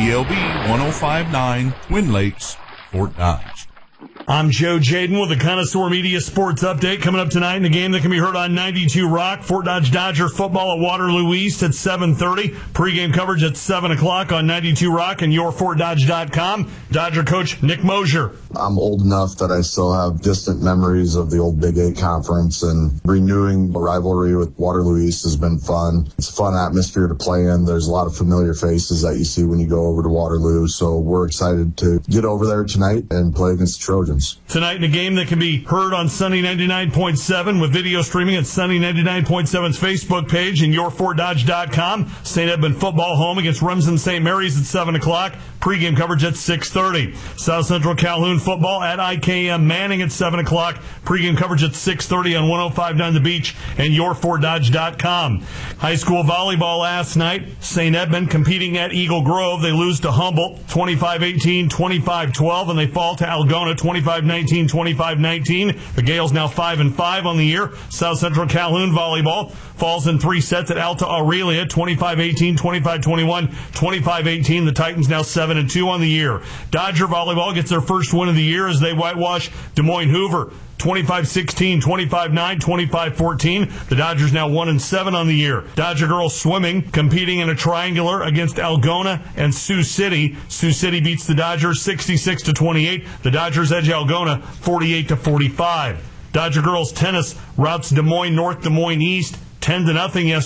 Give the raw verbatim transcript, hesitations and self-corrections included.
E L B one oh five point nine, Twin Lakes, Fort Dodge. I'm Joe Jaden with the Connoisseur Media Sports Update. Coming up tonight in the game that can be heard on ninety-two Rock, Fort Dodge Dodger football at Waterloo East at seven thirty. Pregame coverage at seven o'clock on ninety-two Rock and your fort dodge dot com. Dodger coach Nick Mosier. I'm old enough that I still have distant memories of the old Big Eight conference, and renewing the rivalry with Waterloo East has been fun. It's a fun atmosphere to play in. There's a lot of familiar faces that you see when you go over to Waterloo, so we're excited to get over there tonight and play against the Trojans. Tonight in a game that can be heard on Sunny ninety-nine point seven with video streaming at Sunny ninety-nine point seven's Facebook page and your fort dodge dot com. Saint Edmund football home against Remsen Saint Mary's at seven o'clock. Pregame coverage at six thirty. South Central Calhoun football at I K M Manning at seven o'clock. Pregame coverage at six thirty on one oh five point nine The Beach and your fort dodge dot com. High school volleyball last night. Saint Edmund competing at Eagle Grove. They lose to Humboldt twenty-five eighteen, twenty-five twelve, and they fall to Algona twenty-five nineteen, twenty-five nineteen. The Gales now five and five on the year. South Central Calhoun volleyball falls in three sets at Alta Aurelia twenty-five eighteen, twenty-five twenty-one, twenty-five eighteen. The Titans now seven and two on the year. Dodger volleyball gets their first win of the year as they whitewash Des Moines Hoover twenty-five sixteen, twenty-five nine, twenty-five fourteen. The Dodgers now one and seven on the year. Dodger girls swimming competing in a triangular against Algona and Sioux City. Sioux City beats the Dodgers sixty-six to twenty-eight. The Dodgers edge Algona forty-eight to forty-five. Dodger girls tennis routs Des Moines North, Des Moines East ten to nothing yesterday.